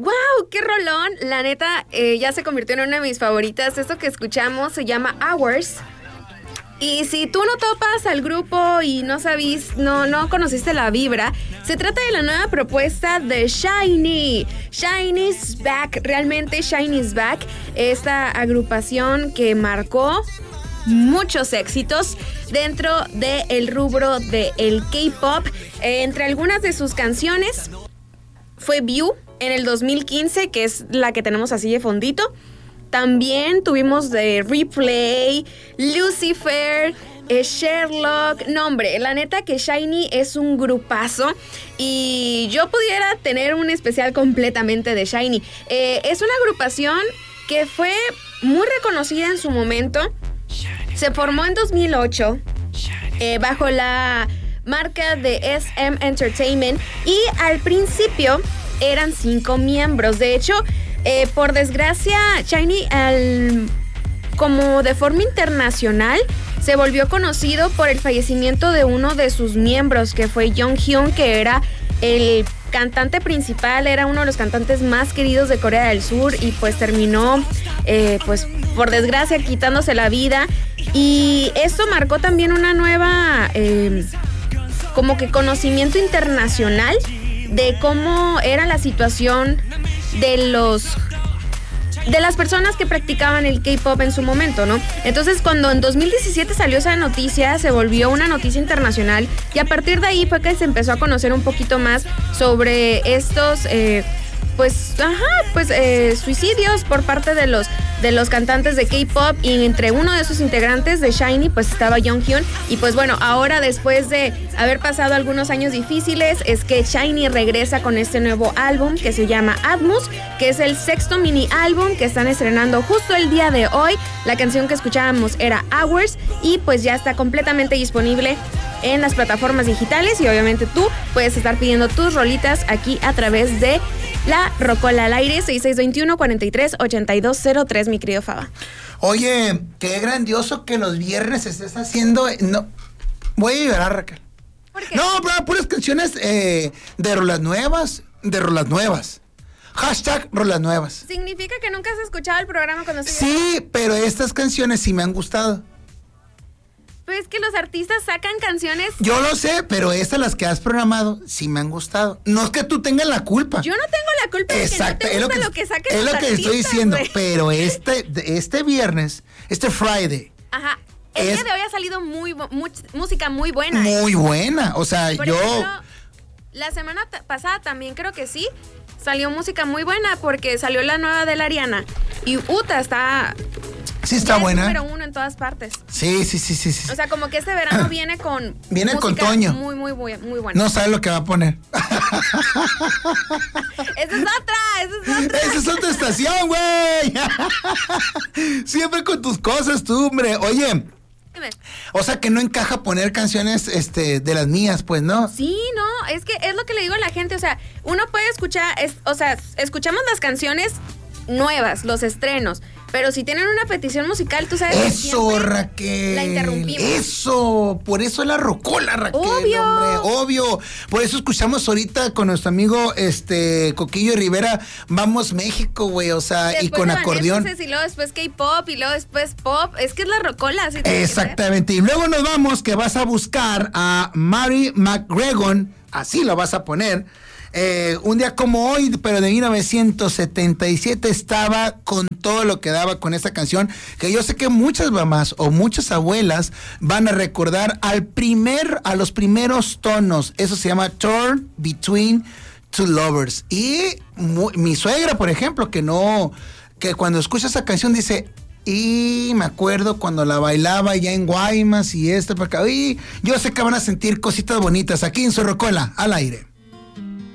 ¡Wow! ¡Qué rolón! La neta, ya se convirtió en una de mis favoritas. Esto que escuchamos se llama Hours. Y si tú no topas al grupo y no conociste la vibra, se trata de la nueva propuesta de SHINee. SHINee's Back, realmente SHINee's Back, esta agrupación que marcó muchos éxitos dentro del rubro del K-pop. Entre algunas de sus canciones fue View en el 2015, que es la que tenemos así de fondito. También tuvimos de Replay, Lucifer, Sherlock. No, hombre, la neta que SHINee es un grupazo y yo pudiera tener un especial completamente de SHINee. Es una agrupación que fue muy reconocida en su momento. Se formó en 2008 bajo la marca de SM Entertainment y al principio eran 5 miembros. De hecho, por desgracia, SHINee, como de forma internacional, se volvió conocido por el fallecimiento de uno de sus miembros, que fue Jonghyun, que era el cantante principal, era uno de los cantantes más queridos de Corea del Sur y pues terminó, pues por desgracia, quitándose la vida. Y esto marcó también una nueva, como que conocimiento internacional de cómo era la situación de las personas que practicaban el K-pop en su momento, ¿no? Entonces, cuando en 2017 salió esa noticia, se volvió una noticia internacional y a partir de ahí fue que se empezó a conocer un poquito más sobre estos, suicidios por parte de los cantantes de K-pop, y entre uno de sus integrantes de SHINee pues estaba Jonghyun. Y pues bueno, ahora después de haber pasado algunos años difíciles es que SHINee regresa con este nuevo álbum que se llama Atmos, que es el 6º mini álbum que están estrenando justo el día de hoy. La canción que escuchábamos era Hours y pues ya está completamente disponible en las plataformas digitales y obviamente tú puedes estar pidiendo tus rolitas aquí a través de la Rocola al aire, 6621-438203, mi querido Faba. Oye, qué grandioso que los viernes estés haciendo... No, voy a llorar, Raquel. ¿Por qué? No, pero puras canciones de rolas nuevas, Hashtag rolas nuevas. ¿Significa que nunca has escuchado el programa cuando se... Sí, pero estas canciones sí me han gustado. Pues es que los artistas sacan canciones... Yo lo sé, pero estas, las que has programado, sí me han gustado. No es que tú tengas la culpa. Yo no tengo la culpa de exacto, que no te gusta lo que saquen es los lo que artistas, estoy diciendo, wey. pero este viernes, este Friday... Ajá, el día de hoy ha salido música muy buena. Muy buena, o sea, Por ejemplo, la semana pasada también creo que sí, salió música muy buena porque salió la nueva de la Ariana. Y Uta está... Sí está buena. Número 1 en todas partes. Sí. O sea, como que este verano viene con... Viene con Toño. Muy buena. No sabe lo que va a poner. Esa es otra. Esa es otra estación, güey. Siempre con tus cosas tú, hombre. Oye... Dime. O sea, que no encaja poner canciones de las mías, pues, ¿no? Sí, no, es que es lo que le digo a la gente, o sea, uno puede escuchar, escuchamos las canciones nuevas, los estrenos, pero si tienen una petición musical, tú sabes... Eso, Raquel. La interrumpimos. Eso, por eso es la Rocola, Raquel. Obvio. Hombre, obvio. Por eso escuchamos ahorita con nuestro amigo Coquillo Rivera, Vamos México, güey, o sea, después y con acordeón. Y luego después K-pop, y luego después pop, es que es la Rocola. Así exactamente, y luego nos vamos que vas a buscar a Mary McGregor, así lo vas a poner. Un día como hoy, pero de 1977, estaba con todo lo que daba con esta canción, que yo sé que muchas mamás o muchas abuelas van a recordar a los primeros tonos. Eso se llama Torn Between Two Lovers. Y mi suegra, por ejemplo, que cuando escucha esa canción dice... Y me acuerdo cuando la bailaba ya en Guaymas y para acá. Y yo sé que van a sentir cositas bonitas aquí en su Rocola al aire.